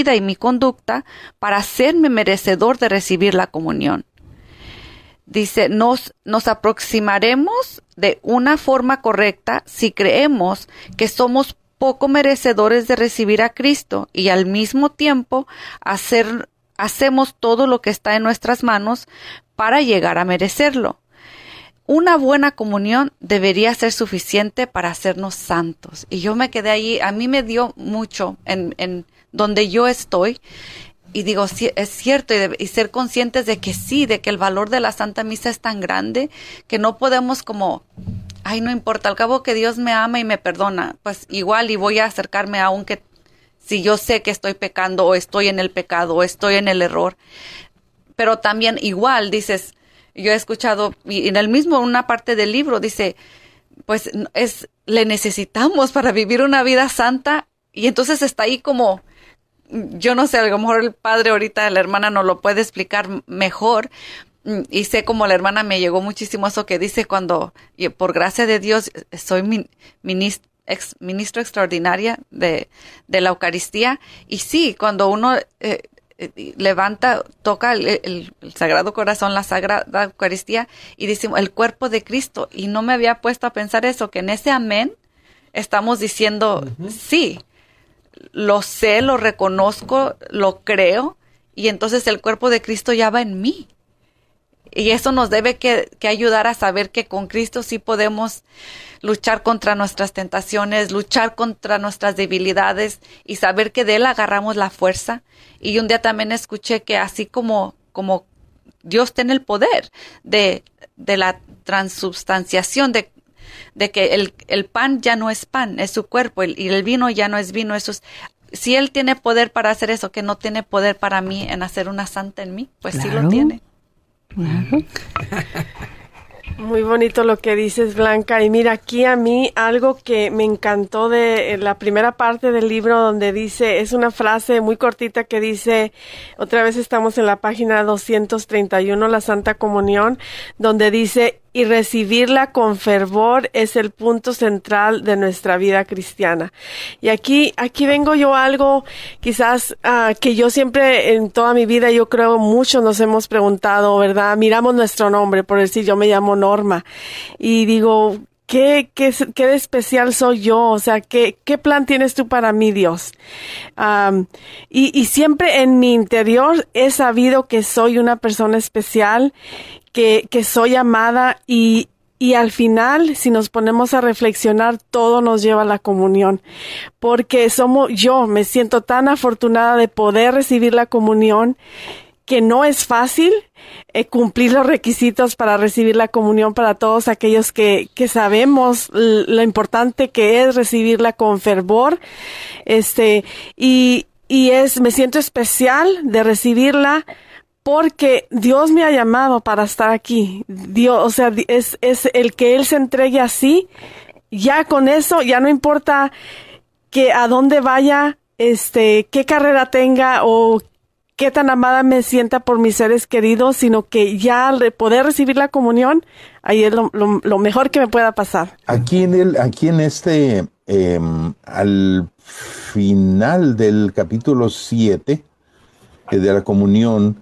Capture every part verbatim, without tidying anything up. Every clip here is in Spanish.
vida y mi conducta para hacerme merecedor de recibir la comunión. Dice, nos, nos aproximaremos de una forma correcta si creemos que somos poco merecedores de recibir a Cristo y al mismo tiempo hacer, hacemos todo lo que está en nuestras manos para llegar a merecerlo. Una buena comunión debería ser suficiente para hacernos santos. Y yo me quedé ahí, a mí me dio mucho en, en donde yo estoy. Y digo, sí, es cierto, y, de, y ser conscientes de que sí, de que el valor de la Santa Misa es tan grande que no podemos como, ay, no importa, al cabo que Dios me ama y me perdona, pues igual y voy a acercarme aunque si yo sé que estoy pecando o estoy en el pecado o estoy en el error. Pero también igual dices, yo he escuchado, y en el mismo, una parte del libro dice, pues es, le necesitamos para vivir una vida santa, y entonces está ahí como, yo no sé, a lo mejor el padre ahorita, la hermana nos lo puede explicar mejor, y sé como la hermana me llegó muchísimo eso que dice cuando, y por gracia de Dios, soy min, ministro, ex, ministro extraordinaria de, de la Eucaristía, y sí, cuando uno eh, levanta, toca el, el, el Sagrado Corazón, la Sagrada Eucaristía, y dice el cuerpo de Cristo, y no me había puesto a pensar eso, que en ese amén estamos diciendo, uh-huh. sí, lo sé, lo reconozco, lo creo, y entonces el cuerpo de Cristo ya va en mí. Y eso nos debe que, que ayudar a saber que con Cristo sí podemos luchar contra nuestras tentaciones, luchar contra nuestras debilidades y saber que de Él agarramos la fuerza. Y un día también escuché que así como, como Dios tiene el poder de, de la transubstanciación, de de que el, el pan ya no es pan, es su cuerpo, el, y el vino ya no es vino. Eso es, si Él tiene poder para hacer eso, que no tiene poder para mí en hacer una santa en mí, pues claro, sí lo tiene. Claro. Muy bonito lo que dices, Blanca. Y mira, aquí a mí algo que me encantó de la primera parte del libro, donde dice, es una frase muy cortita que dice, otra vez estamos en la página doscientos treinta y uno, la Santa Comunión, donde dice, y recibirla con fervor es el punto central de nuestra vida cristiana. Y aquí, aquí vengo yo a algo quizás uh, que yo siempre en toda mi vida, yo creo muchos nos hemos preguntado, ¿verdad? Miramos nuestro nombre, por decir, yo me llamo Norma, y digo, ¿qué, qué, qué de especial soy yo? O sea, ¿qué, qué plan tienes tú para mí, Dios? Um, y, y siempre en mi interior he sabido que soy una persona especial, que, que soy amada, y, y al final, si nos ponemos a reflexionar, todo nos lleva a la comunión, porque somos, yo me siento tan afortunada de poder recibir la comunión, que no es fácil eh, cumplir los requisitos para recibir la comunión para todos aquellos que, que sabemos l- lo importante que es recibirla con fervor, este, y, y es, me siento especial de recibirla, porque Dios me ha llamado para estar aquí. Dios, o sea, es, es el que Él se entregue así. Ya con eso, ya no importa que a dónde vaya, este, qué carrera tenga o qué tan amada me sienta por mis seres queridos, sino que ya al poder recibir la comunión, ahí es lo, lo, lo mejor que me pueda pasar. Aquí en el, aquí en este, eh, al final del capítulo siete eh, de la comunión,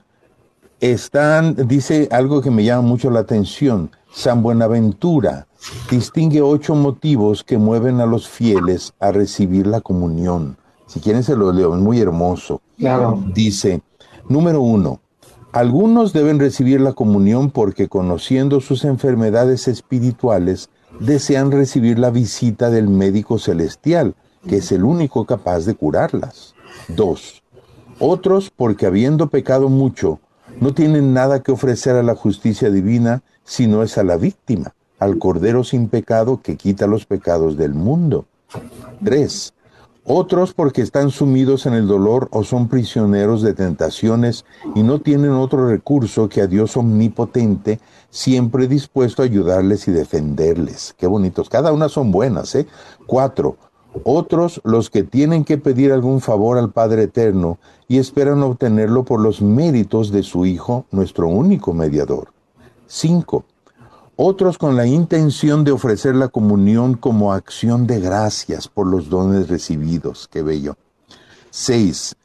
Están, dice algo que me llama mucho la atención. San Buenaventura distingue ocho motivos que mueven a los fieles a recibir la comunión. Si quieren se los leo, es muy hermoso. Claro. Dice, número uno, algunos deben recibir la comunión porque conociendo sus enfermedades espirituales, desean recibir la visita del médico celestial, que es el único capaz de curarlas. Dos, otros porque habiendo pecado mucho, no tienen nada que ofrecer a la justicia divina, sino es a la víctima, al Cordero sin pecado que quita los pecados del mundo. Tres, otros porque están sumidos en el dolor o son prisioneros de tentaciones y no tienen otro recurso que a Dios omnipotente, siempre dispuesto a ayudarles y defenderles. Qué bonitos, cada una son buenas, ¿eh? Cuatro, otros los que tienen que pedir algún favor al Padre Eterno y esperan obtenerlo por los méritos de su Hijo, nuestro único mediador. Cinco, otros con la intención de ofrecer la comunión como acción de gracias por los dones recibidos. Qué bello. Seis,